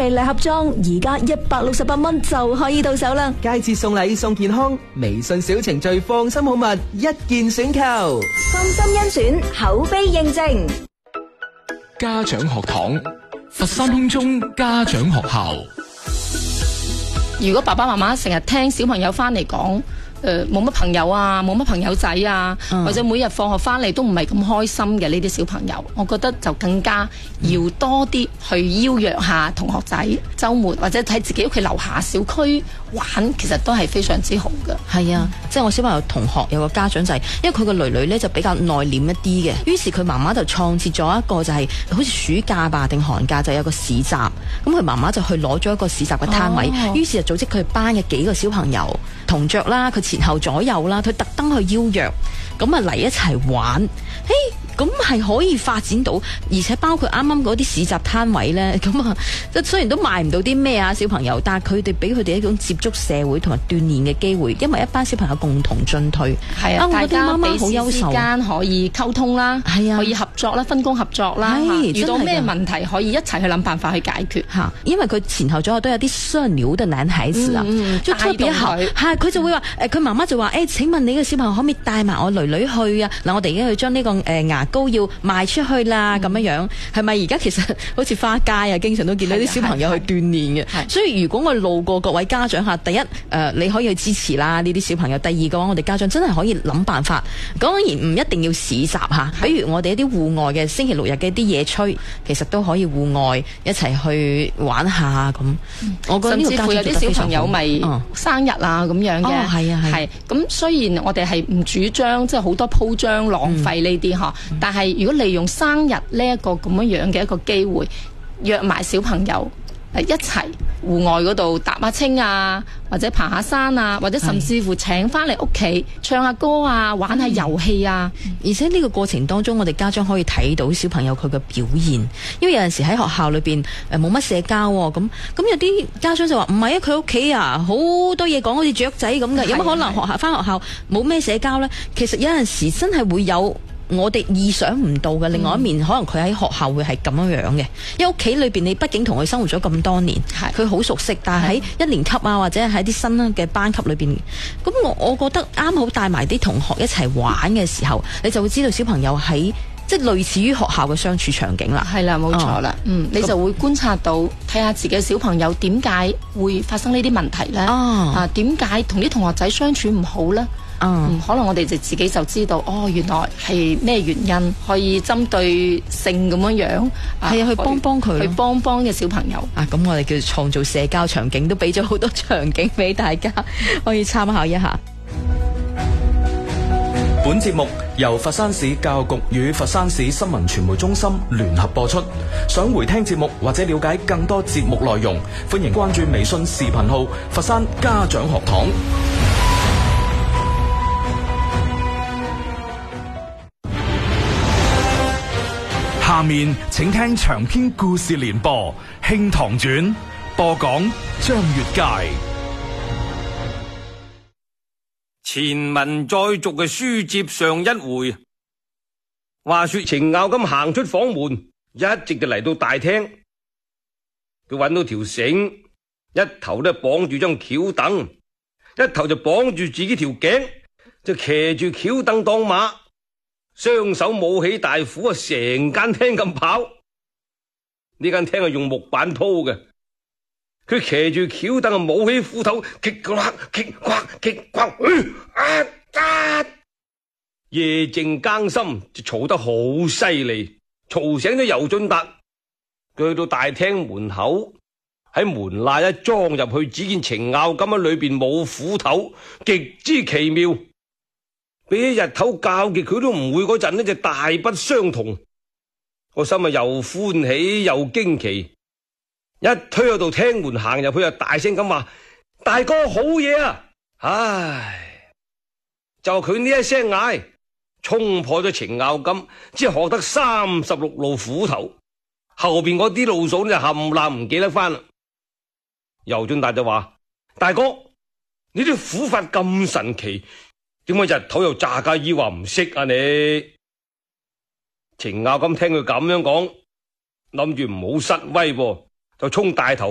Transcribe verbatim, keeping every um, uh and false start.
美禮盒裝，而家一百六十八蚊就可以到手啦！ 佳節送禮送健康，微信小程序放心好物，一鍵選購， 放心甄選，口碑認證。 家長學堂，佛山空中家長學校。 如果爸爸媽媽成日聽小朋友翻嚟講，誒冇乜朋友啊，冇乜朋友仔啊，嗯、或者每日放學翻嚟都唔係咁開心嘅呢啲小朋友，我覺得就更加要多啲去邀約下同學仔，週末或者喺自己屋企樓下小區玩，其實都係非常之好嘅。 係啊，即係我小朋友同學有個家長就係、是，因為佢個女女咧就比較內斂一啲嘅，於是佢媽媽就創設咗一個就係、是、好似暑假吧定寒假就有個市集，咁佢媽媽就去攞咗一個市集嘅攤位，哦、於是就組織佢班嘅幾個小朋友同着啦，佢前後左右啦，佢特登去邀約，咁啊嚟一齊玩，嘿。咁係可以發展到，而且包括啱啱嗰啲市集攤位呢，咁啊，即係雖然都賣唔到啲咩啊小朋友，但係佢哋俾佢哋一種接觸社會同埋鍛鍊嘅機會，因為一班小朋友共同進退， 係啊，大家彼此之間可以溝通啦，係啊，可以合作啦，分工合作啦，遇到咩問題可以一齊去諗辦法去解決嚇。因為佢前後左右都有啲雙料嘅男孩子啊，就特別好，係佢就會話誒，佢媽媽就話誒，請問你個小朋友可唔可以帶埋我女女去啊？嗱，我哋已經去將呢個誒牙膏要賣出去啦，咁、嗯、樣樣係咪而家其實好似花街啊，經常都見到啲小朋友去鍛煉嘅。所以如果我路過各位家長下，第一誒、呃、你可以去支持啦呢啲小朋友，第二嘅話我哋家長真係可以諗辦法。當然唔一定要市集吓，比如我哋一啲戶外嘅星期六日嘅啲野炊，其實都可以戶外一齊去玩下咁、嗯。我覺得呢個家長有啲小朋友咪生日啊咁樣嘅，係啊係。咁雖然我哋係唔主張即係好多鋪張浪費呢啲嗬，但係如果利用生日呢一個咁樣樣嘅一個機會，約埋小朋友誒一齊戶外嗰度踏下青啊，或者爬下山啊，或者甚至乎請翻嚟屋企唱下歌啊，玩下遊戲啊。而且呢個過程當中，我哋家長可以睇到小朋友佢嘅表現，因為有陣時喺學校裏邊誒冇乜社交喎，咁咁有啲家長就話唔係啊，佢屋企啊好多嘢講，好似雀仔咁嘅，有乜可能學校翻學校冇咩社交呢？其實有陣時真係會有。我哋意想唔到嘅另外一面，嗯、可能佢喺學校會係咁樣樣嘅，因為屋企裏邊你畢竟同佢生活咗咁多年，佢好熟悉。但係喺一年級啊，或者喺啲新嘅班級裏邊，咁我我覺得啱好帶埋啲同學一齊玩嘅時候，你就會知道小朋友喺即係類似於學校嘅相處場景啦。係啦，冇錯啦。嗯，你就會觀察到，睇下自己小朋友點解會發生呢啲問題呢？啊，點解同啲同學仔相處唔好呢？嗯，可能我哋就自己就知道，哦，原來係咩原因，可以針對性咁樣樣，係啊，去幫幫佢，去幫幫嘅小朋友。啊，咁我哋叫創造社交場景，都俾咗好多場景俾大家可以參考一下。 本節目由佛山市教育局與佛山市新聞傳媒中心聯合播出。想回聽節目或者了解更多節目內容，歡迎關注微信視頻號佛山家長學堂。下面請聽長篇故事連播《慶堂傳》，播講張月佳。 前文再續嘅書接上一回，話說程咬金行出房門，一直就嚟到大廳，佢揾到條繩，一頭都綁住張轎凳，一頭就綁住自己條頸，就騎住轎凳當馬，雙手舞起大斧啊，成間廳咁跑。呢間廳係用木板鋪嘅，佢騎住轎凳啊，舞起斧頭，擊呱擊呱擊呱，啊啊！夜靜更深，就嘈得好犀利，嘈醒咗尤俊達。佢去到大廳門口，喺門罅一裝入去，只見程咬金喺裏邊舞斧頭，極之奇妙。比起日頭教極佢都唔會嗰陣呢，就大不相同。個心啊又歡喜又驚奇，一推到度廳門行入去，就大聲咁話：大哥好嘢啊！唉，就佢呢一聲嗌，衝破咗程咬金只係學得三十六路斧頭，後邊嗰啲路數呢就冚唪唥唔記得翻啦。尤俊達就話：大哥，你啲斧法咁神奇，點解日頭又詐假意話唔識啊你？程咬金聽佢咁樣講，諗住唔好失威噃，就衝大頭